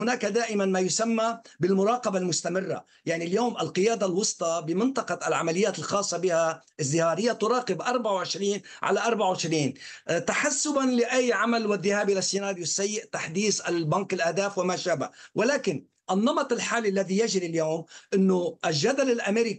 هناك دائما ما يسمى بالمراقبة المستمرة. يعني اليوم القيادة الوسطى بمنطقة العمليات الخاصة بها ازدهار هي تراقب 24 على 24 تحسبا لأي عمل والذهاب إلى السيناريو السيء، تحديث البنك الأهداف وما شابه. ولكن النمط الحالي الذي يجري اليوم أنه الجدل الأمريكي